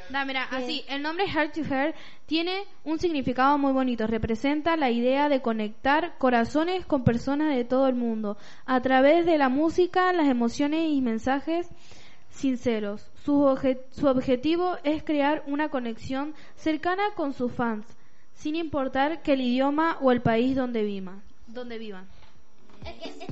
Mira, así, el nombre Heart to Heart tiene un significado muy bonito. Representa la idea de conectar corazones con personas de todo el mundo a través de la música, las emociones y mensajes sinceros. Su objetivo es crear una conexión cercana con sus fans, sin importar que el idioma o el país donde vivan. Es